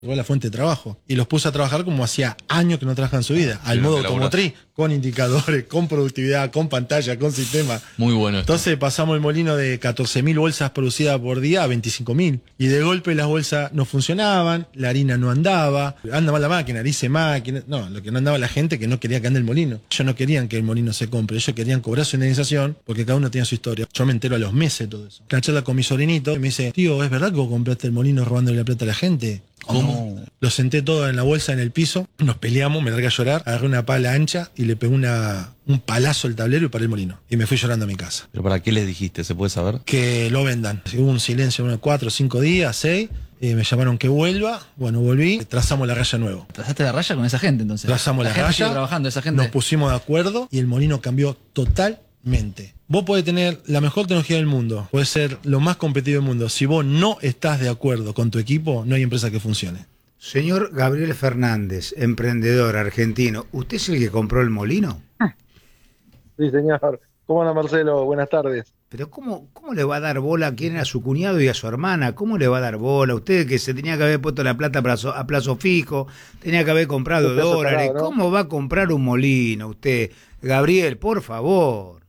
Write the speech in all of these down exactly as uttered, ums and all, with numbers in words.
Fue la fuente de trabajo. Y los puse a trabajar como hacía años que no trabajan en su vida. Al Sí, modo que automotriz, con indicadores, con productividad, con pantalla, con sistema. Muy bueno esto. Entonces pasamos el molino de catorce mil bolsas producidas por día a veinticinco mil. Y de golpe las bolsas no funcionaban, la harina no andaba, anda mal la máquina, dice máquina. No, lo que no andaba la gente que no quería que ande el molino. Ellos no querían que el molino se compre, ellos querían cobrar su indemnización porque cada uno tenía su historia. Yo me entero a los meses de todo eso. La charla con mi sobrinito y me dice, tío, ¿es verdad que vos compraste el molino robándole la plata a la gente? ¿Cómo? No. Lo senté todo en la bolsa en el piso, nos peleamos, me largué a llorar, agarré una pala ancha y le pegué una, un palazo al tablero y paré el molino. Y me fui llorando a mi casa. ¿Pero para qué les dijiste? ¿Se puede saber? Que lo vendan. Hubo un silencio unos cuatro o cinco días, seis. Eh, me llamaron que vuelva. Bueno, volví. Trazamos la raya nuevo. ¿Trazaste la raya con esa gente entonces? Trazamos la, la gente raya. sigue trabajando, esa gente. Nos pusimos de acuerdo y el molino cambió totalmente. Vos podés tener la mejor tecnología del mundo, podés ser lo más competitivo del mundo. Si vos no estás de acuerdo con tu equipo, no hay empresa que funcione. Señor Gabriel Fernández, emprendedor argentino, ¿usted es el que compró el molino? Sí, señor. ¿Cómo anda, Marcelo? Buenas tardes. Pero ¿cómo, cómo le va a dar bola a quién era su cuñado y a su hermana? ¿Cómo le va a dar bola? Usted que se tenía que haber puesto la plata a plazo, a plazo fijo, tenía que haber comprado dólares. Parado, ¿no? ¿Cómo va a comprar un molino usted? Gabriel, por favor.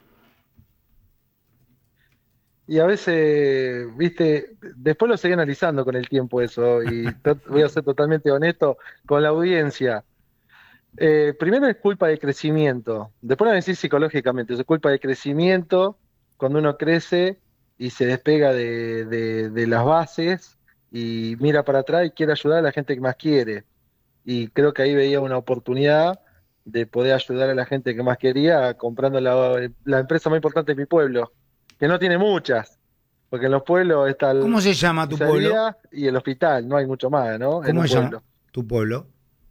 Y a veces, viste, después lo seguí analizando con el tiempo eso, y voy a ser totalmente honesto con la audiencia. Eh, primero es culpa de crecimiento, después a decir psicológicamente, es culpa de crecimiento cuando uno crece y se despega de, de, de las bases y mira para atrás y quiere ayudar a la gente que más quiere. Y creo que ahí veía una oportunidad de poder ayudar a la gente que más quería comprando la, la empresa más importante de mi pueblo, que no tiene muchas, porque en los pueblos está el, ¿Cómo se llama tu pueblo? Y el hospital, no hay mucho más, ¿no? ¿Cómo se llama tu pueblo?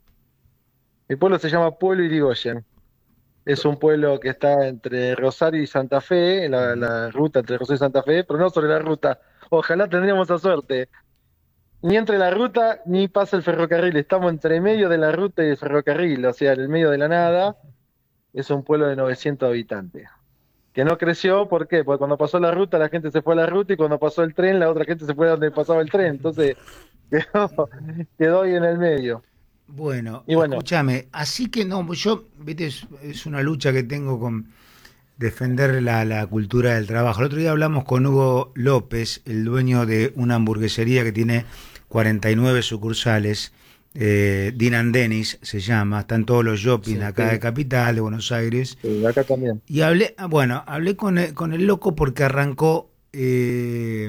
Mi pueblo se llama Pueblo Irigoyen. Es un pueblo que está entre Rosario y Santa Fe, en la, la ruta entre Rosario y Santa Fe, pero no sobre la ruta. Ojalá tendríamos esa suerte. Ni entre la ruta ni pasa el ferrocarril. Estamos entre medio de la ruta y el ferrocarril, o sea, en el medio de la nada. Es un pueblo de novecientos habitantes. Que no creció, ¿por qué? Porque cuando pasó la ruta la gente se fue a la ruta y cuando pasó el tren la otra gente se fue a donde pasaba el tren. Entonces quedó, quedó ahí en el medio. Bueno, y bueno, escúchame, así que no, yo, viste, es, es una lucha que tengo con defender la, la cultura del trabajo. El otro día hablamos con Hugo López, el dueño de una hamburguesería que tiene cuarenta y nueve sucursales, eh, Din and Dennis se llama, están todos los shopping sí, acá sí. de Capital, de Buenos Aires. Sí, acá también. Y hablé, bueno, hablé con el, con el loco porque arrancó, eh,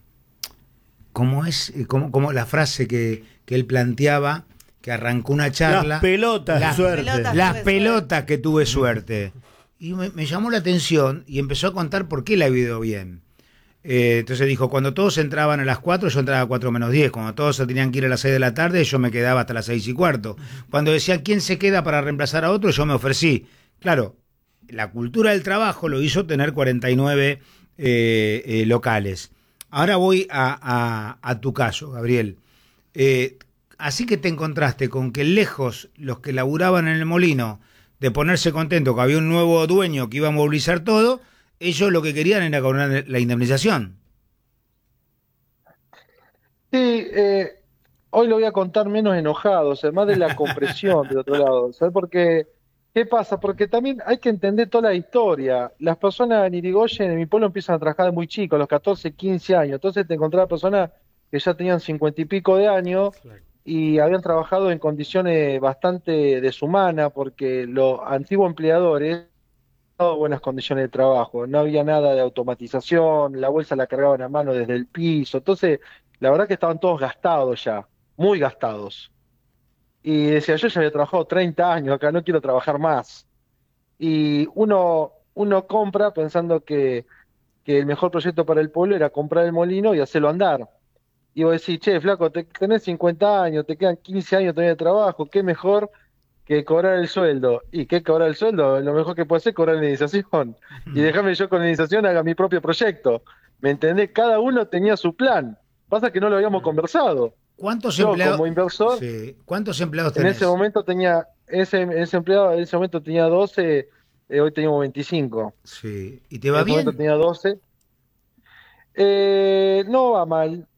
¿cómo es? Como, como la frase que, que él planteaba, que arrancó una charla. Las pelotas, las, suerte. Pelotas, las pelotas suerte. que tuve suerte. Y me, me llamó la atención y empezó a contar por qué le había ido bien. Eh, entonces dijo, cuando todos entraban a las cuatro, yo entraba a cuatro menos diez. Cuando todos se tenían que ir a las seis de la tarde, yo me quedaba hasta las seis y cuarto. Cuando decían, ¿quién se queda para reemplazar a otro? Yo me ofrecí. Claro, la cultura del trabajo lo hizo tener cuarenta y nueve eh, eh, locales. Ahora voy a, a, a tu caso, Gabriel. Eh, así que te encontraste con que lejos los que laburaban en el molino de ponerse contento que había un nuevo dueño que iba a movilizar todo, ellos lo que querían era cobrar la indemnización. Sí, eh, hoy lo voy a contar menos enojado, además de la compresión del otro lado. ¿Sabes por qué? ¿Qué pasa? Porque también hay que entender toda la historia. Las personas en Irigoyen, en mi pueblo, empiezan a trabajar de muy chicos, a los catorce, quince años. Entonces te encontraba personas que ya tenían cincuenta y pico de años, claro, y habían trabajado en condiciones bastante deshumanas, porque los antiguos empleadores no buenas condiciones de trabajo, no había nada de automatización, la bolsa la cargaban a mano desde el piso, entonces la verdad que estaban todos gastados ya, muy gastados. Y decía, yo ya había trabajado treinta años acá, no quiero trabajar más. Y uno, uno compra pensando que, que el mejor proyecto para el pueblo era comprar el molino y hacerlo andar. Y vos decís, che, flaco, te, tenés cincuenta años, te quedan quince años todavía de trabajo, qué mejor que cobrar el sueldo. ¿Y qué cobrar el sueldo? Lo mejor que puede hacer es cobrar la indemnización. Y déjame yo con la indemnización haga mi propio proyecto. ¿Me entendés? Cada uno tenía su plan. Pasa que no lo habíamos conversado. ¿Cuántos yo, empleados? como inversor, sí. ¿Cuántos empleados tenés? En ese momento tenía, ese, ese empleado, en ese momento tenía doce, eh, hoy teníamos veinticinco. Sí. ¿Y te va en bien? En ese momento tenía doce. Eh, no va mal.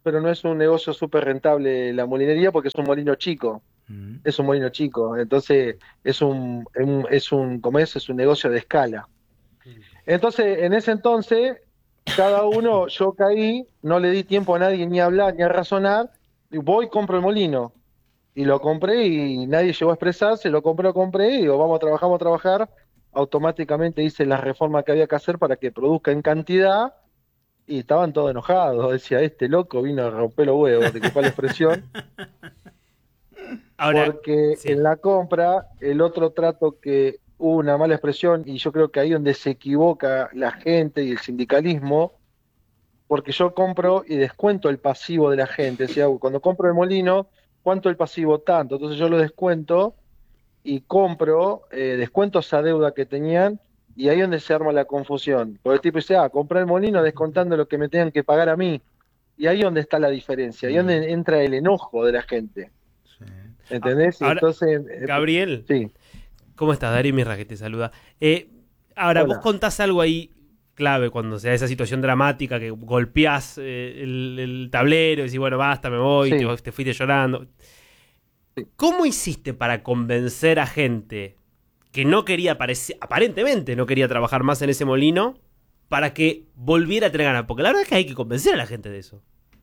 pero no es un negocio súper rentable la molinería porque es un molino chico. Mm. Es un molino chico, entonces es un, un- es un, ¿cómo es? Es un negocio de escala. Entonces, en ese entonces, cada uno, yo caí, no le di tiempo a nadie ni a hablar ni a razonar, y voy y compro el molino. Y lo compré y nadie llegó a expresarse, lo compré, lo compré, y digo, vamos a trabajar, vamos a trabajar. Automáticamente hice la reforma que había que hacer para que produzca en cantidad, y estaban todos enojados. Decía, este loco vino a romper los huevos, disculpa la expresión. Ahora, Porque sí. en la compra, el otro trato que hubo una mala expresión, y yo creo que ahí donde se equivoca la gente y el sindicalismo, porque yo compro y descuento el pasivo de la gente. O sea, cuando compro el molino, ¿cuánto el pasivo? Tanto. Entonces yo lo descuento y compro, eh, descuento esa deuda que tenían, y ahí es donde se arma la confusión. Porque el tipo dice, ah, compré el molino descontando lo que me tengan que pagar a mí. Y ahí es donde está la diferencia, ahí es donde entra el enojo de la gente. Sí. ¿Entendés? Y Ahora, entonces, eh, Gabriel, sí. ¿cómo estás? Darío Mirra que te saluda. Eh, ahora, Hola. vos contás algo ahí clave cuando se da esa situación dramática que golpeás eh, el, el tablero y decís, bueno, basta, me voy, Sí. te, te fuiste llorando. ¿Cómo hiciste para convencer a gente que no quería, parec- aparentemente no quería trabajar más en ese molino, para que volviera a tener ganas? Porque la verdad es que hay que convencer a la gente de eso.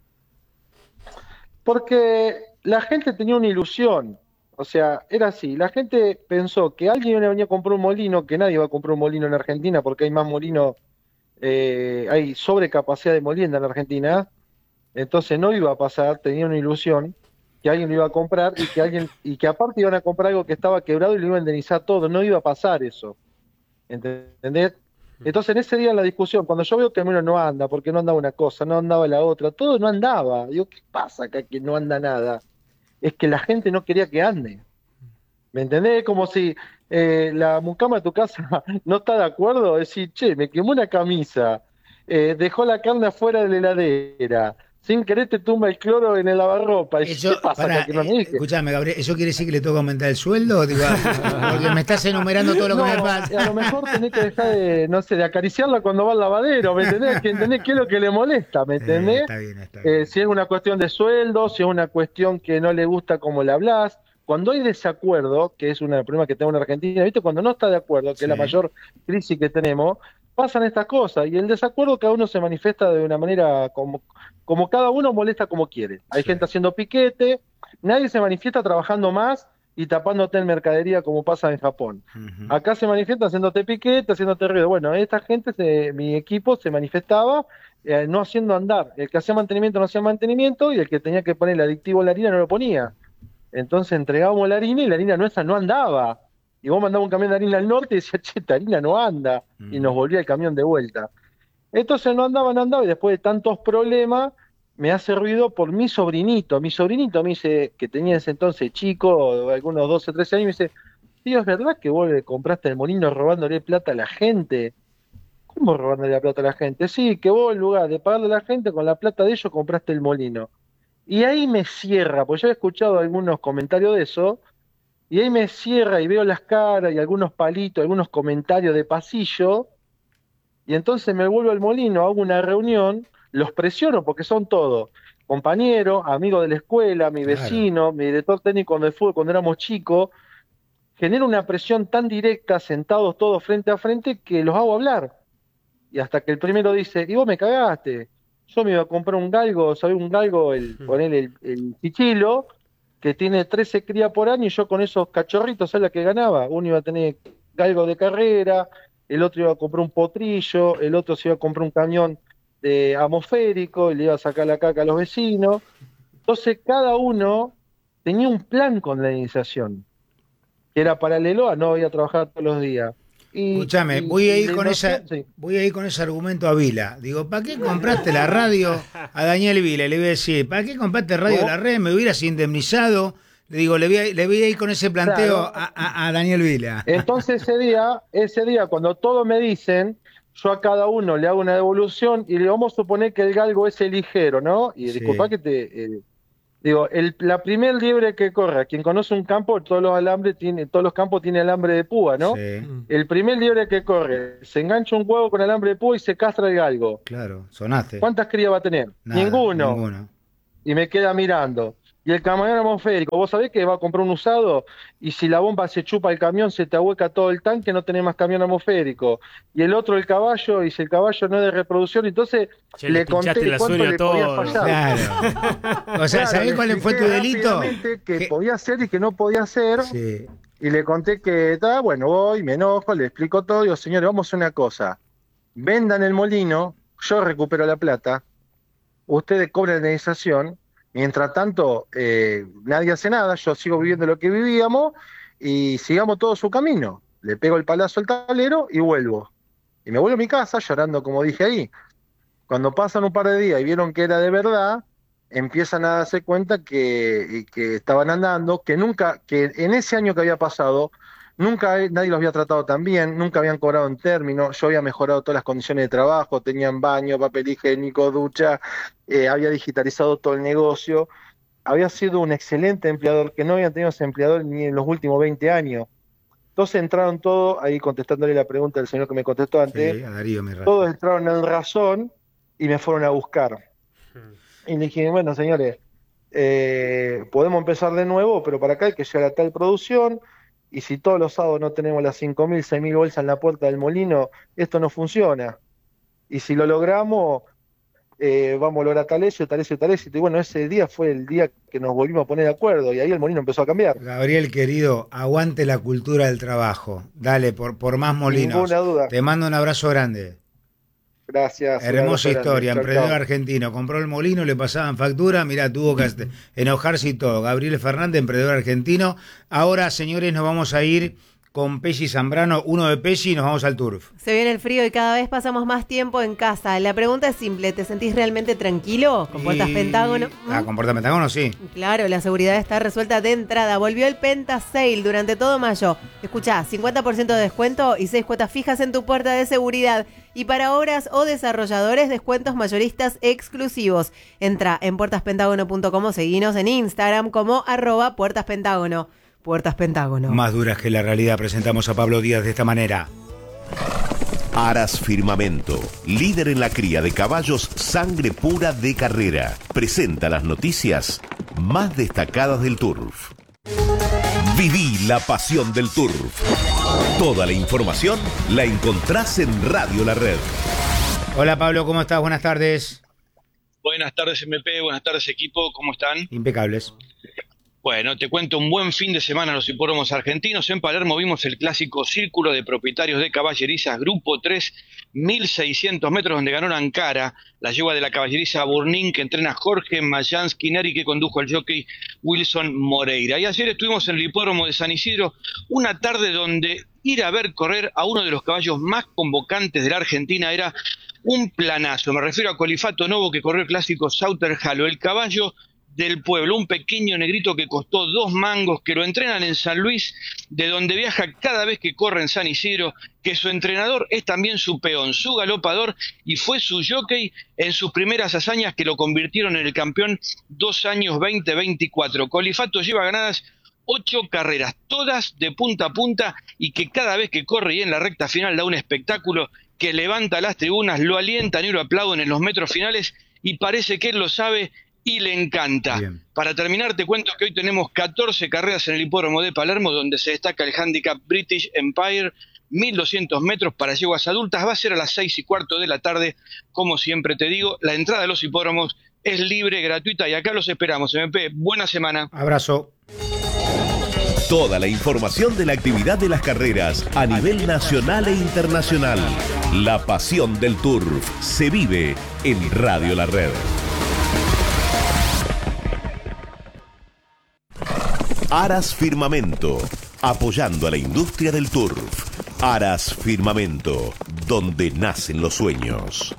Porque la gente tenía una ilusión. O sea, era así. La gente pensó que alguien iba a venir a comprar un molino, que nadie va a comprar un molino en Argentina porque hay más molinos, eh, hay sobrecapacidad de molienda en Argentina. Entonces no iba a pasar, tenía una ilusión que alguien lo iba a comprar y que alguien, y que aparte iban a comprar algo que estaba quebrado y lo iba a indemnizar todo. No iba a pasar eso. ¿Entendés? Entonces en ese día en la discusión, cuando yo veo que el molino no anda, porque no andaba una cosa, no andaba la otra, todo no andaba. Digo, ¿qué pasa acá que no anda nada? Es que la gente no quería que ande. ¿Me entendés? Como si eh, la mucama de tu casa no está de acuerdo, decir, che, me quemó una camisa, eh, dejó la carne afuera de la heladera, sin querer te tumba el cloro en el lavarropa. Y, Eso, ¿qué pasa pará, acá que no me eh, dije? escuchame, Gabriel, ¿eso quiere decir que le toca aumentar el sueldo? Digo, porque me estás enumerando todo lo que No, me pasa. a lo mejor tenés que dejar de, no sé, de acariciarla cuando va al lavadero, ¿me entendés? Que entendés qué es lo que le molesta, ¿me Eh, entendés? está bien, está bien. Eh, si es una cuestión de sueldo, si es una cuestión que no le gusta cómo le hablas. Cuando hay desacuerdo, que es un problema que tengo en Argentina, ¿viste? Cuando no está de acuerdo, que Sí. es la mayor crisis que tenemos, pasan estas cosas. Y el desacuerdo cada uno se manifiesta de una manera como, como cada uno molesta como quiere. Hay Sí. gente haciendo piquete, nadie se manifiesta trabajando más y tapándote en mercadería como pasa en Japón. Ujú. Acá se manifiesta haciéndote piquete, haciéndote ruido. Bueno, esta gente, se- mi equipo se manifestaba eh, no haciendo andar. El que hacía mantenimiento no hacía mantenimiento y el que tenía que poner el aditivo en la harina no lo ponía. Entonces entregábamos la harina y la harina nuestra no andaba. Y vos mandabas un camión de harina al norte y decías, che, esta harina no anda. Y nos volvía el camión de vuelta. Entonces no andaba, no andaba, y después de tantos problemas, me hace ruido por mi sobrinito. Mi sobrinito me dice, que tenía ese entonces chico, algunos doce, trece años, me dice, tío, ¿es verdad que vos le compraste el molino robándole plata a la gente? ¿Cómo robándole la plata a la gente? Sí, que vos en lugar de pagarle a la gente, con la plata de ellos compraste el molino. Y ahí me cierra, porque yo he escuchado algunos comentarios de eso, y ahí me cierra y veo las caras y algunos palitos, algunos comentarios de pasillo, y entonces me vuelvo al molino, hago una reunión, los presiono porque son todos compañeros, amigos de la escuela, mi Claro. vecino, mi director técnico de fútbol cuando éramos chicos, genera una presión tan directa, sentados todos frente a frente, que los hago hablar. Y hasta que el primero dice, y vos me cagaste, yo me iba a comprar un galgo, ¿sabés? Un galgo, el, poner el, el chichilo, que tiene trece crías por año, y yo con esos cachorritos, ¿sabes la que ganaba? Uno iba a tener galgo de carrera, el otro iba a comprar un potrillo, el otro se iba a comprar un camión de atmosférico y le iba a sacar la caca a los vecinos. Entonces cada uno tenía un plan con la iniciación, que era paralelo a no ir a trabajar todos los días. Y, Escúchame, y- voy a y ir la con esa, innovación, sí. voy a ir con ese argumento a Vila. Digo, ¿para qué compraste la radio a Daniel Vila? Le voy a decir, ¿para qué compraste radio de ¿Cómo? la red? Me hubieras indemnizado. Le digo, le voy a, le voy a ir con ese planteo Claro. a, a- a Daniel Vila. Entonces ese día, ese día cuando todos me dicen, yo a cada uno le hago una devolución y le vamos a suponer que el galgo es el ligero, ¿no? Y Sí. disculpa que te eh, digo, el, la primer liebre que corra, quien conoce un campo, todos los alambres tiene, todos los campos tienen alambre de púa, ¿no? Sí, El primer liebre que corre, se engancha un huevo con alambre de púa y se castra el galgo. claro, sonaste. ¿Cuántas crías va a tener? Nada, Ninguno. ninguno. y me queda mirando. Y el camión atmosférico, vos sabés que va a comprar un usado y si la bomba se chupa el camión, se te ahueca todo el tanque, no tenés más camión atmosférico. Y el otro el caballo, y si el caballo no es de reproducción, entonces Che, le le pinchaste conté la cuánto suela le a todo. podía fallar. Claro. O sea, Claro, ¿sabés le cuál fue tu expliqué delito? rápidamente que Que- podía hacer y que no podía hacer. Sí. Y le conté que, está bueno, voy, me enojo, le explico todo, digo, señores, vamos a hacer una cosa. Vendan el molino, yo recupero la plata, ustedes cobran la indemnización, mientras tanto eh, nadie hace nada, yo sigo viviendo lo que vivíamos y sigamos todo su camino. Le pego el palazo al tablero y vuelvo. Y me vuelvo a mi casa llorando, como dije ahí. Cuando pasan un par de días y vieron que era de verdad, empiezan a darse cuenta que, que estaban andando, que nunca, que en ese año que había pasado, nunca nadie los había tratado tan bien, nunca habían cobrado en términos, yo había mejorado todas las condiciones de trabajo, tenían baño, papel higiénico, ducha, eh, había digitalizado todo el negocio, había sido un excelente empleador, que no habían tenido ese empleador ni en los últimos veinte años. Entonces entraron todos, ahí contestándole la pregunta del señor que me contestó antes, Sí, a Darío, mi razón. todos entraron en razón y me fueron a buscar. Y le dije, bueno, señores, eh, podemos empezar de nuevo, pero para acá hay que llegar a tal producción, y si todos los sábados no tenemos las cinco mil, seis mil bolsas en la puerta del molino, esto no funciona. Y si lo logramos, eh, vamos a lograr tal éxito, tal éxito, tal éxito. Y bueno, ese día fue el día que nos volvimos a poner de acuerdo, y ahí el molino empezó a cambiar. Gabriel, querido, aguante la cultura del trabajo. Dale, por, por más molinos. Ninguna duda. Te mando un abrazo grande. Gracias. Hermosa un abrazo historia, grande. Chau, emprendedor chau. argentino, compró el molino, le pasaban factura, mirá, tuvo que este, enojarse y todo. Gabriel Fernández, emprendedor argentino. Ahora, señores, nos vamos a ir con Pesci Zambrano, uno de Pesci, y nos vamos al turf. Se viene el frío y cada vez pasamos más tiempo en casa. La pregunta es simple, ¿te sentís realmente tranquilo con puertas Y- Pentágono? Ah, ¿Mm? con puertas Pentágono, sí. Claro, la seguridad está resuelta de entrada. Volvió el Penta Sale durante todo mayo. Escuchá, cincuenta por ciento de descuento y seis cuotas fijas en tu puerta de seguridad. Y para obras o desarrolladores, descuentos mayoristas exclusivos. Entra en puertas pentágono punto com o seguinos en Instagram como arroba Puertas Pentágono. Puertas Pentágono. Más duras que la realidad, presentamos a Pablo Díaz de esta manera. Aras Firmamento, líder en la cría de caballos sangre pura de carrera, presenta las noticias más destacadas del turf. Viví la pasión del turf. Toda la información la encontrás en Radio La Red. Hola Pablo, ¿cómo estás? Buenas tardes. Buenas tardes M P, buenas tardes equipo, ¿cómo están? Impecables. Bueno, te cuento un buen fin de semana en los hipódromos argentinos. En Palermo vimos el clásico Círculo de Propietarios de Caballerizas, Grupo tres, mil seiscientos metros, donde ganó Ankara, la yegua de la caballeriza Burnín, que entrena Jorge Mayansky Neri, que condujo al jockey Wilson Moreira. Y ayer estuvimos en el hipódromo de San Isidro, una tarde donde ir a ver correr a uno de los caballos más convocantes de la Argentina era un planazo. Me refiero a Colifato Novo, que corrió el clásico Sauter Halo, el caballo del pueblo, un pequeño negrito que costó dos mangos, que lo entrenan en San Luis, de donde viaja cada vez que corre en San Isidro, que su entrenador es también su peón, su galopador, y fue su jockey en sus primeras hazañas que lo convirtieron en el campeón dos años veinte veinticuatro. Colifato lleva ganadas ocho carreras, todas de punta a punta, y que cada vez que corre y en la recta final da un espectáculo que levanta las tribunas, lo alientan y lo aplauden en los metros finales, y parece que él lo sabe y le encanta. Bien. Para terminar, te cuento que hoy tenemos catorce carreras en el hipódromo de Palermo, donde se destaca el handicap British Empire, mil doscientos metros para yeguas adultas. Va a ser a las seis y cuarto de la tarde, como siempre te digo. La entrada a los hipódromos es libre, gratuita, y acá los esperamos. M P, buena semana. Abrazo. Toda la información de la actividad de las carreras a nivel nacional e internacional. La pasión del turf se vive en Radio La Red. Aras Firmamento, apoyando a la industria del turf. Aras Firmamento, donde nacen los sueños.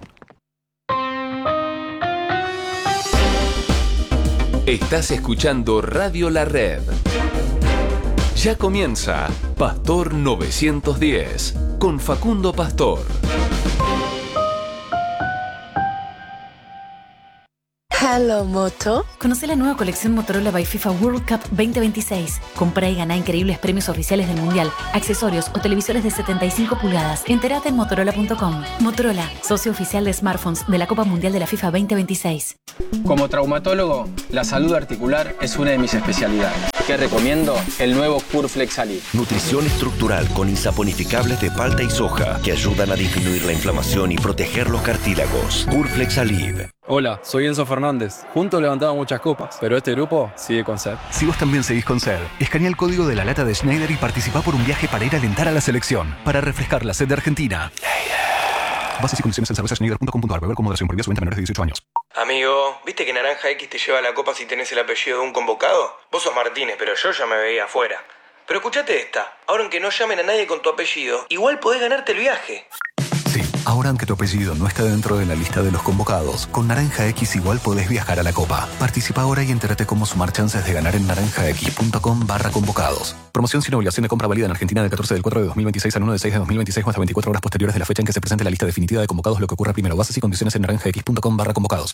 Estás escuchando Radio La Red. Ya comienza Pastor novecientos diez con Facundo Pastor. Hello, Moto. Conoce la nueva colección Motorola by FIFA World Cup veinte veintiséis. Compra y gana increíbles premios oficiales del Mundial, accesorios o televisores de setenta y cinco pulgadas. Entérate en motorola punto com. Motorola, socio oficial de smartphones de la Copa Mundial de la FIFA veinte veintiséis. Como traumatólogo, la salud articular es una de mis especialidades. ¿Qué recomiendo? El nuevo Curflex Alive. Nutrición estructural con insaponificables de palta y soja que ayudan a disminuir la inflamación y proteger los cartílagos. Curflex Alive. Hola, soy Enzo Fernández. Juntos levantamos muchas copas, pero este grupo sigue con sed. Si vos también seguís con sed, escanea el código de la lata de Schneider y participá por un viaje para ir a alentar a la selección, para refrescar la sed de Argentina. Bases y condiciones en cerveza schneider punto com punto a r. Beber con moderación, prohibido su venta a menores de dieciocho años. Amigo, ¿viste que Naranja X te lleva la copa si tenés el apellido de un convocado? Vos sos Martínez, pero yo ya me veía afuera. Pero escuchate esta, ahora aunque no llamen a nadie con tu apellido, igual podés ganarte el viaje. Sí, ahora aunque tu apellido no está dentro de la lista de los convocados, con Naranja X igual podés viajar a la Copa. Participa ahora y entérate cómo sumar chances de ganar en naranjax punto com barra convocados. Promoción sin obligación de compra válida en Argentina del catorce del cuatro de dos mil veintiséis al uno del seis de dos mil veintiséis o hasta veinticuatro horas posteriores de la fecha en que se presente la lista definitiva de convocados, lo que ocurra primero. Bases y condiciones en naranjax punto com barra convocados.